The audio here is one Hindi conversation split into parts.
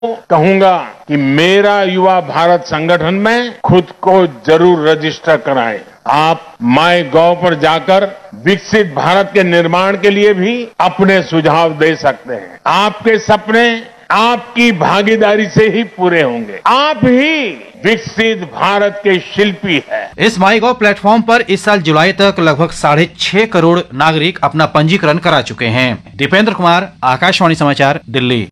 कहूंगा कि मेरा युवा भारत संगठन में खुद को जरूर रजिस्टर कराएं। आप माई गॉव पर जाकर विकसित भारत के निर्माण के लिए भी अपने सुझाव दे सकते हैं। आपके सपने आपकी भागीदारी से ही पूरे होंगे। आप ही विकसित भारत के शिल्पी है। इस माई गॉव प्लेटफॉर्म पर इस साल जुलाई तक लगभग 6.5 करोड़ नागरिक अपना पंजीकरण करा चुके हैं। दीपेंद्र कुमार, आकाशवाणी समाचार, दिल्ली।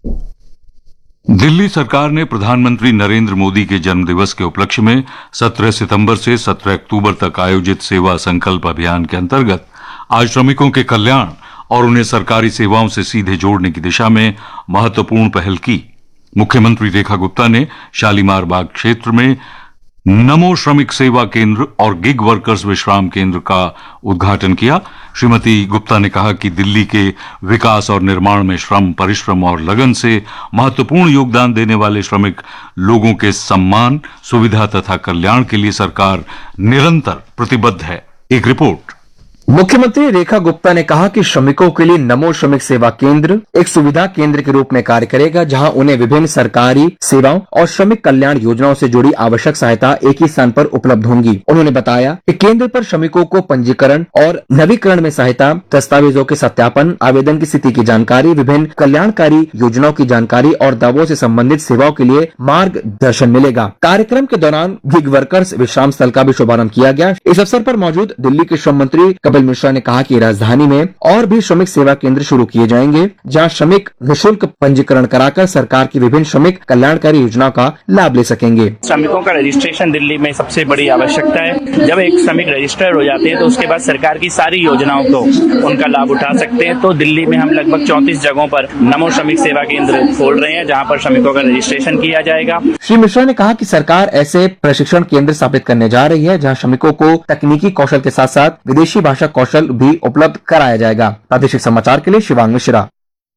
दिल्ली सरकार ने प्रधानमंत्री नरेंद्र मोदी के जन्मदिवस के उपलक्ष्य में 17 सितंबर से 17 अक्टूबर तक आयोजित सेवा संकल्प अभियान के अंतर्गत आज श्रमिकों के कल्याण और उन्हें सरकारी सेवाओं से सीधे जोड़ने की दिशा में महत्वपूर्ण पहल की। मुख्यमंत्री रेखा गुप्ता ने शालीमार बाग क्षेत्र में नमो श्रमिक सेवा केंद्र और गिग वर्कर्स विश्राम केंद्र का उद्घाटन किया। श्रीमती गुप्ता ने कहा कि दिल्ली के विकास और निर्माण में श्रम, परिश्रम और लगन से महत्वपूर्ण योगदान देने वाले श्रमिक लोगों के सम्मान, सुविधा तथा कल्याण के लिए सरकार निरंतर प्रतिबद्ध है। एक रिपोर्ट। मुख्यमंत्री रेखा गुप्ता ने कहा कि श्रमिकों के लिए नमो श्रमिक सेवा केंद्र एक सुविधा केंद्र के रूप में कार्य करेगा, जहां उन्हें विभिन्न सरकारी सेवाओं और श्रमिक कल्याण योजनाओं से जुड़ी आवश्यक सहायता एक ही स्थान पर उपलब्ध होंगी। उन्होंने बताया कि केंद्र पर श्रमिकों को पंजीकरण और नवीकरण में सहायता, दस्तावेजों के सत्यापन, आवेदन की स्थिति की जानकारी, विभिन्न कल्याणकारी योजनाओं की जानकारी और दावों से संबंधित सेवाओं के लिए मार्गदर्शन मिलेगा। कार्यक्रम के दौरान गिग वर्कर्स विश्राम स्थल का भी शुभारंभ किया गया। इस अवसर पर मौजूद दिल्ली के श्रम मंत्री कपिल मिश्रा ने कहा कि राजधानी में और भी श्रमिक सेवा केंद्र शुरू किए जाएंगे, जहां श्रमिक निःशुल्क पंजीकरण कराकर सरकार की विभिन्न श्रमिक कल्याणकारी योजनाओं का लाभ ले सकेंगे। श्रमिकों का रजिस्ट्रेशन दिल्ली में सबसे बड़ी आवश्यकता है। जब एक श्रमिक रजिस्टर हो जाते हैं तो उसके बाद सरकार की सारी योजनाओं को उनका लाभ उठा सकते हैं। तो दिल्ली में हम लगभग 34 जगहों पर नमो श्रमिक सेवा केंद्र खोल रहे हैं, जहां पर श्रमिकों का रजिस्ट्रेशन किया जाएगा। श्री मिश्रा ने कहा कि सरकार ऐसे प्रशिक्षण केंद्र स्थापित करने जा रही है, जहां श्रमिकों को तकनीकी कौशल के साथ साथ विदेशी भाषा कौशल भी उपलब्ध कराया जाएगा। प्रादेशिक समाचार के लिए शिवांग मिश्रा।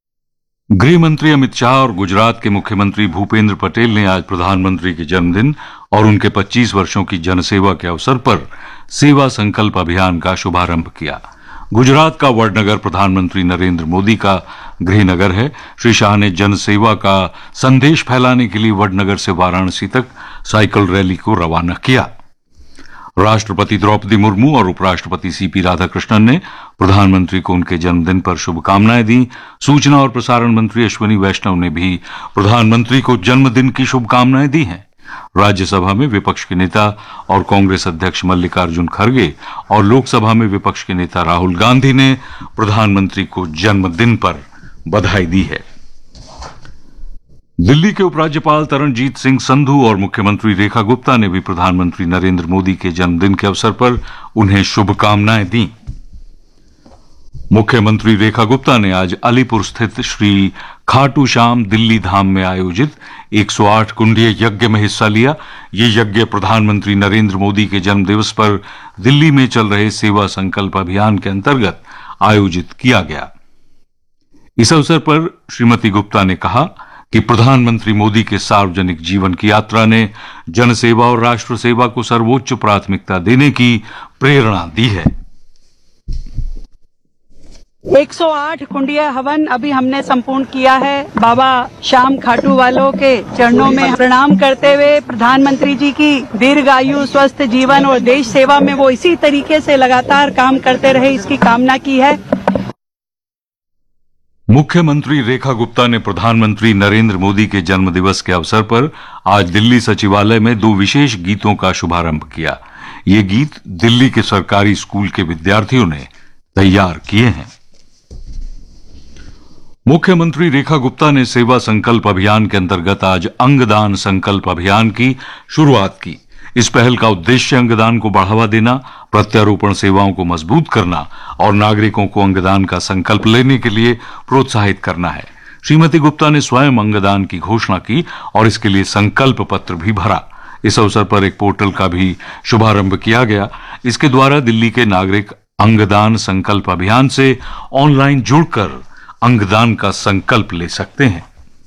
गृह मंत्री अमित शाह और गुजरात के मुख्यमंत्री भूपेंद्र पटेल ने आज प्रधानमंत्री के जन्मदिन और उनके 25 वर्षों की जनसेवा के अवसर पर सेवा संकल्प अभियान का शुभारंभ किया। गुजरात का वडनगर प्रधानमंत्री नरेंद्र मोदी का गृहनगर है। श्री शाह ने जनसेवा का संदेश फैलाने के लिए वडनगर से वाराणसी तक साइकिल रैली को रवाना किया। राष्ट्रपति द्रौपदी मुर्मू और उपराष्ट्रपति सीपी राधाकृष्णन ने प्रधानमंत्री को उनके जन्मदिन पर शुभकामनाएं दी। सूचना और प्रसारण मंत्री अश्विनी वैष्णव ने भी प्रधानमंत्री को जन्मदिन की शुभकामनाएं दी हैं। राज्यसभा में विपक्ष के नेता और कांग्रेस अध्यक्ष मल्लिकार्जुन खड़गे और लोकसभा में विपक्ष के नेता राहुल गांधी ने प्रधानमंत्री को जन्मदिन पर बधाई दी है। दिल्ली के उपराज्यपाल तरणजीत सिंह संधू और मुख्यमंत्री रेखा गुप्ता ने भी प्रधानमंत्री नरेंद्र मोदी के जन्मदिन के अवसर पर उन्हें शुभकामनाएं दी। मुख्यमंत्री रेखा गुप्ता ने आज अलीपुर स्थित श्री खाटू श्याम दिल्ली धाम में आयोजित 108 कुंडीय यज्ञ में हिस्सा लिया। ये यज्ञ प्रधानमंत्री नरेंद्र मोदी के जन्मदिवस पर दिल्ली में चल रहे सेवा संकल्प अभियान के अंतर्गत आयोजित किया गया। इस अवसर पर श्रीमती गुप्ता ने कहा कि प्रधानमंत्री मोदी के सार्वजनिक जीवन की यात्रा ने जनसेवा और राष्ट्र सेवा को सर्वोच्च प्राथमिकता देने की प्रेरणा दी है। 108 कुंडीय हवन अभी हमने संपूर्ण किया है। बाबा श्याम खाटू वालों के चरणों में प्रणाम करते हुए प्रधानमंत्री जी की दीर्घायु, स्वस्थ जीवन और देश सेवा में वो इसी तरीके से लगातार काम करते रहे, इसकी कामना की है। मुख्यमंत्री रेखा गुप्ता ने प्रधानमंत्री नरेंद्र मोदी के जन्मदिवस के अवसर पर आज दिल्ली सचिवालय में 2 विशेष गीतों का शुभारंभ किया। ये गीत दिल्ली के सरकारी स्कूल के विद्यार्थियों ने तैयार किए हैं। मुख्यमंत्री रेखा गुप्ता ने सेवा संकल्प अभियान के अंतर्गत आज अंगदान संकल्प अभियान की शुरुआत की। इस पहल का उद्देश्य अंगदान को बढ़ावा देना, प्रत्यारोपण सेवाओं को मजबूत करना और नागरिकों को अंगदान का संकल्प लेने के लिए प्रोत्साहित करना है। श्रीमती गुप्ता ने स्वयं अंगदान की घोषणा की और इसके लिए संकल्प पत्र भी भरा। इस अवसर पर एक पोर्टल का भी शुभारंभ किया गया। इसके द्वारा दिल्ली के नागरिक अंगदान संकल्प अभियान से ऑनलाइन जुड़कर अंगदान का संकल्प ले सकते हैं।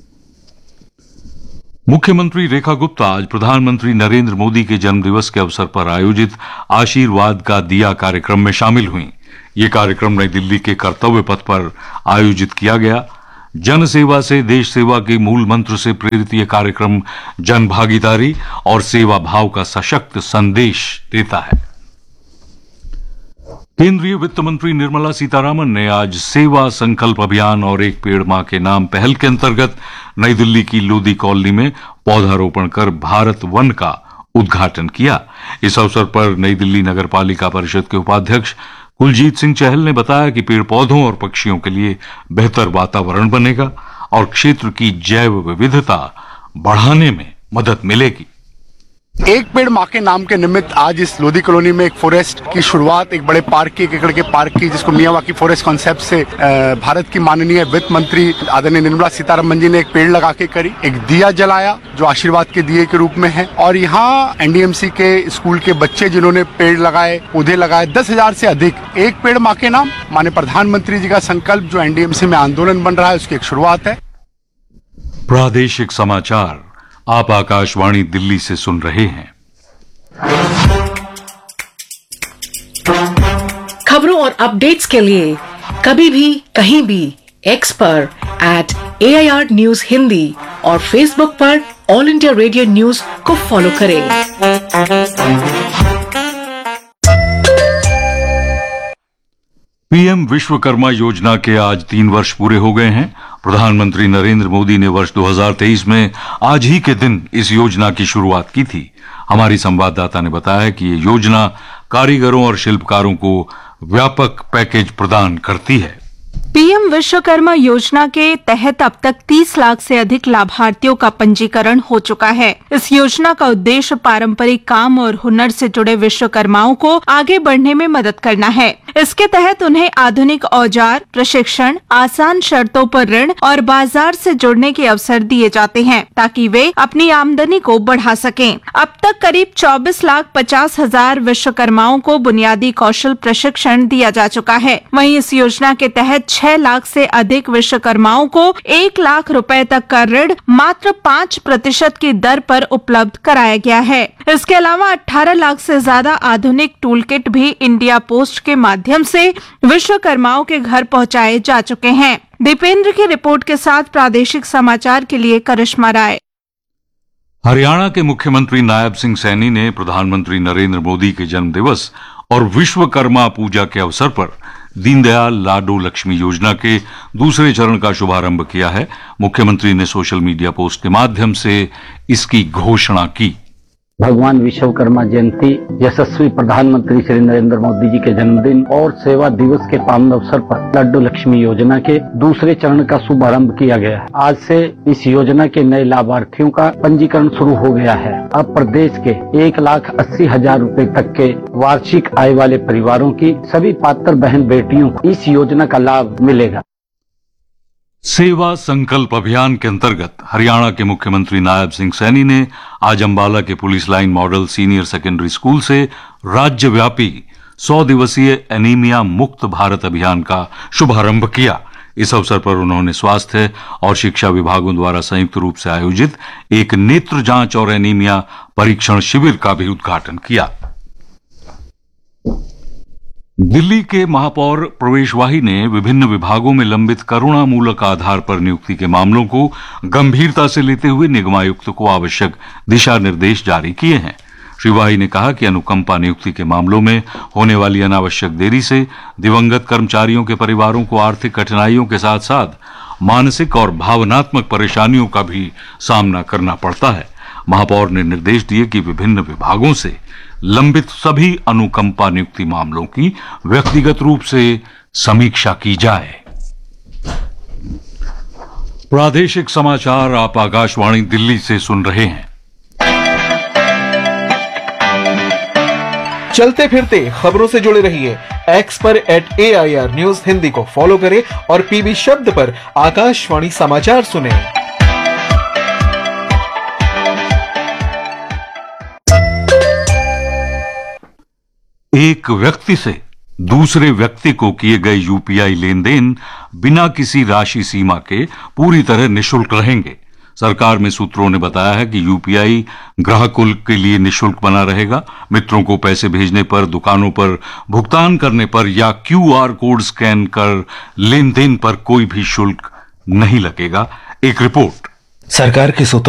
मुख्यमंत्री रेखा गुप्ता आज प्रधानमंत्री नरेंद्र मोदी के जन्मदिवस के अवसर पर आयोजित आशीर्वाद का दिया कार्यक्रम में शामिल हुई। ये कार्यक्रम नई दिल्ली के कर्तव्य पथ पर आयोजित किया गया। जन सेवा से देश सेवा के मूल मंत्र से प्रेरित यह कार्यक्रम जन भागीदारी और सेवा भाव का सशक्त संदेश देता है। केंद्रीय वित्त मंत्री निर्मला सीतारामन ने आज सेवा संकल्प अभियान और एक पेड़ मां के नाम पहल के अंतर्गत नई दिल्ली की लोधी कॉलोनी में पौधारोपण कर भारत वन का उद्घाटन किया। इस अवसर पर नई दिल्ली नगर पालिका परिषद के उपाध्यक्ष कुलजीत सिंह चहल ने बताया कि पेड़ पौधों और पक्षियों के लिए बेहतर वातावरण बनेगा और क्षेत्र की जैव विविधता बढ़ाने में मदद मिलेगी। एक पेड़ मां के नाम के निमित्त आज इस लोधी कॉलोनी में एक फॉरेस्ट की शुरुआत, एक बड़े पार्क की, 1 एकड़ के पार्क की, जिसको मियावाकी फॉरेस्ट कॉन्सेप्ट से भारत की माननीय वित्त मंत्री आदरणीय निर्मला सीतारमन जी ने एक पेड़ लगा के करी, एक दिया जलाया जो आशीर्वाद के दिए के रूप में है। और यहाँ एनडीएमसी के स्कूल के बच्चे जिन्होंने पेड़ लगाए, पौधे लगाए, 10,000 से अधिक। एक पेड़ मां के नाम माननीय प्रधानमंत्री जी का संकल्प जो एनडीएमसी में आंदोलन बन रहा है, उसकी एक शुरुआत है। प्रादेशिक समाचार आप आकाशवाणी दिल्ली से सुन रहे हैं। खबरों और अपडेट्स के लिए कभी भी कहीं भी एक्स पर @AIR News हिंदी और फेसबुक पर ऑल इंडिया रेडियो न्यूज को फॉलो करें। पीएम विश्वकर्मा योजना के आज 3 वर्ष पूरे हो गए हैं। प्रधानमंत्री नरेंद्र मोदी ने वर्ष 2023 में आज ही के दिन इस योजना की शुरुआत की थी। हमारी संवाददाता ने बताया कि ये योजना कारीगरों और शिल्पकारों को व्यापक पैकेज प्रदान करती है। पीएम विश्वकर्मा योजना के तहत अब तक 30 लाख से अधिक लाभार्थियों का पंजीकरण हो चुका है। इस योजना का उद्देश्य पारंपरिक काम और हुनर से जुड़े विश्वकर्माओं को आगे बढ़ने में मदद करना है। इसके तहत उन्हें आधुनिक औजार, प्रशिक्षण, आसान शर्तों पर ऋण और बाजार से जुड़ने के अवसर दिए जाते हैं ताकि वे अपनी आमदनी को बढ़ा सकें। अब तक करीब 24,50,000 विश्वकर्माओं को बुनियादी कौशल प्रशिक्षण दिया जा चुका है। वहीं इस योजना के तहत 6 लाख से अधिक विश्वकर्माओं को 1 लाख रुपए तक का ऋण मात्र 5% की दर पर उपलब्ध कराया गया है। इसके अलावा 18 लाख से ज्यादा आधुनिक टूल किट भी इंडिया पोस्ट के माध्यम से विश्वकर्माओं के घर पहुंचाए जा चुके हैं। दीपेंद्र की रिपोर्ट के साथ प्रादेशिक समाचार के लिए करिश्मा राय। हरियाणा के मुख्यमंत्री नायब सिंह सैनी ने प्रधानमंत्री नरेंद्र मोदी के जन्म दिवस और विश्वकर्मा पूजा के अवसर पर दीनदयाल लाडो लक्ष्मी योजना के दूसरे चरण का शुभारंभ किया है। मुख्यमंत्री ने सोशल मीडिया पोस्ट के माध्यम से इसकी घोषणा की। भगवान विश्वकर्मा जयंती, यशस्वी प्रधानमंत्री श्री नरेंद्र मोदी जी के जन्मदिन और सेवा दिवस के पावन अवसर पर लाडो लक्ष्मी योजना के दूसरे चरण का शुभारंभ किया गया है। आज से इस योजना के नए लाभार्थियों का पंजीकरण शुरू हो गया है। अब प्रदेश के 1,80,000 रुपए तक के वार्षिक आय वाले परिवारों की सभी पात्र बहन बेटियों को इस योजना का लाभ मिलेगा। सेवा संकल्प अभियान के अंतर्गत हरियाणा के मुख्यमंत्री नायब सिंह सैनी ने आज अंबाला के police line model senior secondary school से राज्यव्यापी 100 दिवसीय एनीमिया मुक्त भारत अभियान का शुभारंभ किया। इस अवसर पर उन्होंने स्वास्थ्य और शिक्षा विभागों द्वारा संयुक्त रूप से आयोजित एक नेत्र जांच और एनीमिया परीक्षण शिविर का भी उद्घाटन किया। दिल्ली के महापौर प्रवेश वाही ने विभिन्न विभागों में लंबित करुणामूलक आधार पर नियुक्ति के मामलों को गंभीरता से लेते हुए निगमायुक्त को आवश्यक दिशा निर्देश जारी किए हैं। श्री वाही ने कहा कि अनुकंपा नियुक्ति के मामलों में होने वाली अनावश्यक देरी से दिवंगत कर्मचारियों के परिवारों को आर्थिक कठिनाइयों के साथ साथ मानसिक और भावनात्मक परेशानियों का भी सामना करना पड़ता है। महापौर ने निर्देश दिए कि विभिन्न विभागों से लंबित सभी अनुकंपा नियुक्ति मामलों की व्यक्तिगत रूप से समीक्षा की जाए। प्रादेशिक समाचार आप आकाशवाणी दिल्ली से सुन रहे हैं। चलते फिरते खबरों से जुड़े रहिए। एक्स पर @AIR News हिंदी को फॉलो करें और PB शब्द पर आकाशवाणी समाचार सुनें। एक व्यक्ति से दूसरे व्यक्ति को किए गए यूपीआई लेन देन बिना किसी राशि सीमा के पूरी तरह निःशुल्क रहेंगे। सरकार में सूत्रों ने बताया है कि यूपीआई ग्राहकों के लिए निःशुल्क बना रहेगा। मित्रों को पैसे भेजने पर, दुकानों पर भुगतान करने पर या QR कोड स्कैन कर लेन देन पर कोई भी शुल्क नहीं लगेगा। एक रिपोर्ट। सरकार के सूत्रों